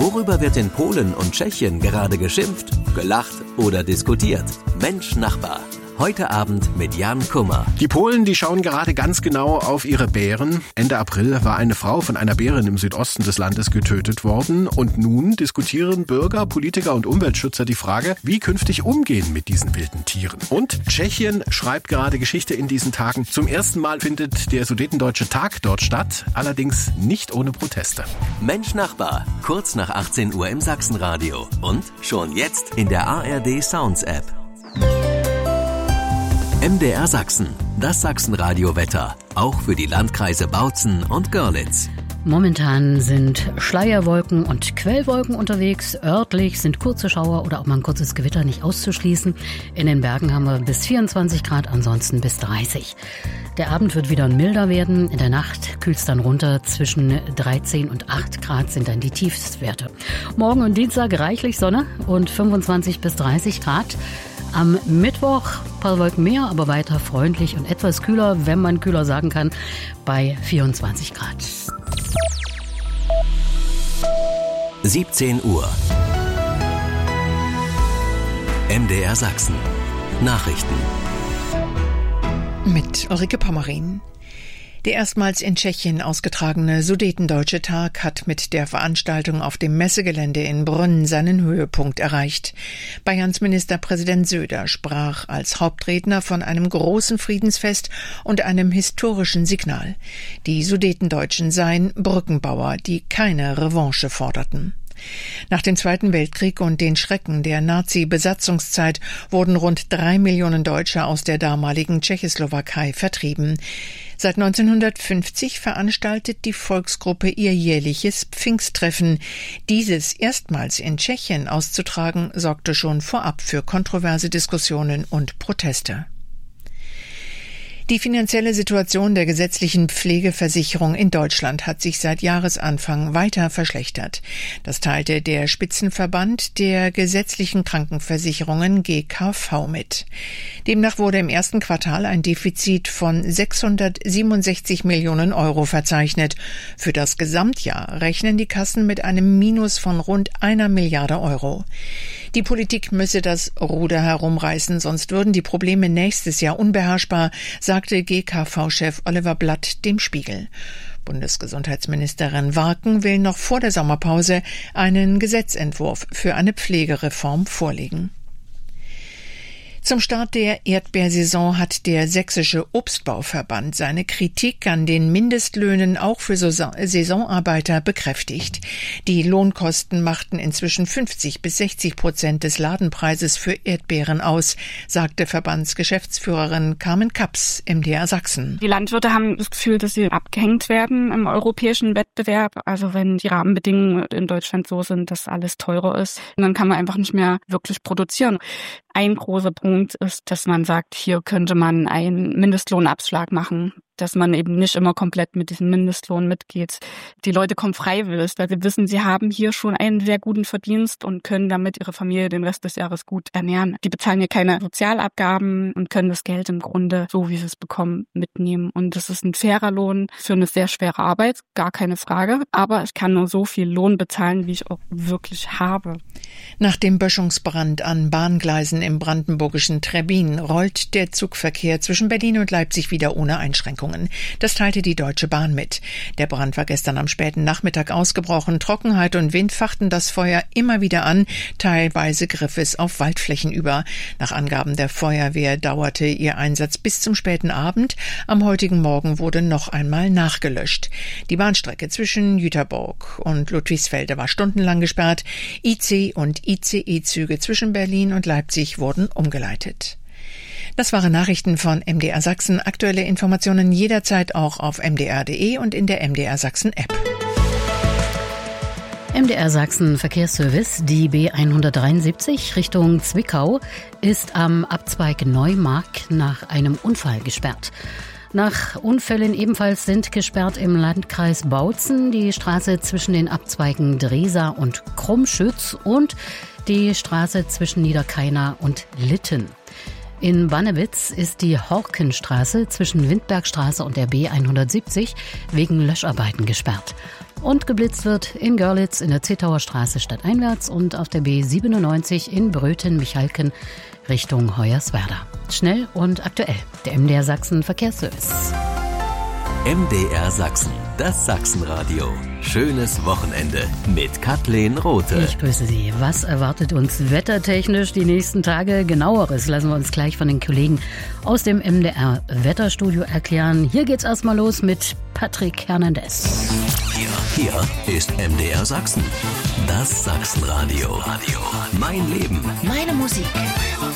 Worüber wird in Polen und Tschechien gerade geschimpft, gelacht oder diskutiert? Mensch Nachbar. Heute Abend mit Jan Kummer. Die Polen, die schauen gerade ganz genau auf ihre Bären. Ende April war eine Frau von einer Bärin im Südosten des Landes getötet worden. Und nun diskutieren Bürger, Politiker und Umweltschützer die Frage, wie künftig umgehen mit diesen wilden Tieren. Und Tschechien schreibt gerade Geschichte in diesen Tagen. Zum ersten Mal findet der Sudetendeutsche Tag dort statt, allerdings nicht ohne Proteste. Mensch Nachbar, kurz nach 18 Uhr im Sachsenradio. Und schon jetzt in der ARD Sounds App. MDR Sachsen, das Sachsenradio-Wetter, auch für die Landkreise Bautzen und Görlitz. Momentan sind Schleierwolken und Quellwolken unterwegs. Örtlich sind kurze Schauer oder auch mal ein kurzes Gewitter nicht auszuschließen. In den Bergen haben wir bis 24 Grad, ansonsten bis 30. Der Abend wird wieder milder werden. In der Nacht kühlt es dann runter. Zwischen 13 und 8 Grad sind dann die Tiefstwerte. Morgen und Dienstag reichlich Sonne und 25 bis 30 Grad. Am Mittwoch ein paar Wolken mehr, aber weiter freundlich und etwas kühler, wenn man kühler sagen kann, bei 24 Grad. 17 Uhr. MDR Sachsen. Nachrichten. Mit Ulrike Pommerin. Der erstmals in Tschechien ausgetragene Sudetendeutsche Tag hat mit der Veranstaltung auf dem Messegelände in Brünn seinen Höhepunkt erreicht. Bayerns Ministerpräsident Söder sprach als Hauptredner von einem großen Friedensfest und einem historischen Signal. Die Sudetendeutschen seien Brückenbauer, die keine Revanche forderten. Nach dem Zweiten Weltkrieg und den Schrecken der Nazi-Besatzungszeit wurden rund 3 Millionen Deutsche aus der damaligen Tschechoslowakei vertrieben. Seit 1950 veranstaltet die Volksgruppe ihr jährliches Pfingsttreffen. Dieses erstmals in Tschechien auszutragen, sorgte schon vorab für kontroverse Diskussionen und Proteste. Die finanzielle Situation der gesetzlichen Pflegeversicherung in Deutschland hat sich seit Jahresanfang weiter verschlechtert. Das teilte der Spitzenverband der gesetzlichen Krankenversicherungen GKV mit. Demnach wurde im ersten Quartal ein Defizit von 667 Millionen Euro verzeichnet. Für das Gesamtjahr rechnen die Kassen mit einem Minus von rund 1 Milliarde Euro. Die Politik müsse das Ruder herumreißen, sonst würden die Probleme nächstes Jahr unbeherrschbar, sagte GKV-Chef Oliver Blatt dem Spiegel. Bundesgesundheitsministerin Warken will noch vor der Sommerpause einen Gesetzentwurf für eine Pflegereform vorlegen. Zum Start der Erdbeersaison hat der Sächsische Obstbauverband seine Kritik an den Mindestlöhnen auch für Saisonarbeiter bekräftigt. Die Lohnkosten machten inzwischen 50-60% des Ladenpreises für Erdbeeren aus, sagte Verbandsgeschäftsführerin Carmen Kaps, MDR Sachsen. Die Landwirte haben das Gefühl, dass sie abgehängt werden im europäischen Wettbewerb. Also wenn die Rahmenbedingungen in Deutschland so sind, dass alles teurer ist, dann kann man einfach nicht mehr wirklich produzieren. Ein großer Punkt ist, dass man sagt, hier könnte man einen Mindestlohnabschlag machen, dass man eben nicht immer komplett mit diesem Mindestlohn mitgeht. Die Leute kommen freiwillig, weil sie wissen, sie haben hier schon einen sehr guten Verdienst und können damit ihre Familie den Rest des Jahres gut ernähren. Die bezahlen hier keine Sozialabgaben und können das Geld im Grunde, so wie sie es bekommen, mitnehmen. Und das ist ein fairer Lohn für eine sehr schwere Arbeit, gar keine Frage. Aber ich kann nur so viel Lohn bezahlen, wie ich auch wirklich habe. Nach dem Böschungsbrand an Bahngleisen im brandenburgischen Trebin rollt der Zugverkehr zwischen Berlin und Leipzig wieder ohne Einschränkungen. Das teilte die Deutsche Bahn mit. Der Brand war gestern am späten Nachmittag ausgebrochen. Trockenheit und Wind fachten das Feuer immer wieder an. Teilweise griff es auf Waldflächen über. Nach Angaben der Feuerwehr dauerte ihr Einsatz bis zum späten Abend. Am heutigen Morgen wurde noch einmal nachgelöscht. Die Bahnstrecke zwischen Jüterbock und Ludwigsfelde war stundenlang gesperrt. IC und ICE-Züge zwischen Berlin und Leipzig wurden umgeleitet. Das waren Nachrichten von MDR Sachsen. Aktuelle Informationen jederzeit auch auf mdr.de und in der MDR Sachsen App. MDR Sachsen Verkehrsservice, die B173 Richtung Zwickau ist am Abzweig Neumark nach einem Unfall gesperrt. Nach Unfällen ebenfalls sind gesperrt im Landkreis Bautzen die Straße zwischen den Abzweigen Dresa und Krummschütz und die Straße zwischen Niederkaina und Litten. In Bannewitz ist die Horkenstraße zwischen Windbergstraße und der B170 wegen Löscharbeiten gesperrt. Und geblitzt wird in Görlitz in der Zittauer Straße stadteinwärts und auf der B97 in Bröthen-Michalken Richtung Hoyerswerda. Schnell und aktuell, der MDR Sachsen Verkehrsservice. MDR Sachsen, das Sachsenradio. Schönes Wochenende mit Kathleen Rothe. Ich grüße Sie. Was erwartet uns wettertechnisch die nächsten Tage? Genaueres lassen wir uns gleich von den Kollegen aus dem MDR Wetterstudio erklären. Hier geht's erstmal los mit Patrick Hernandez. Hier ist MDR Sachsen, das Sachsenradio. Mein Leben, meine Musik.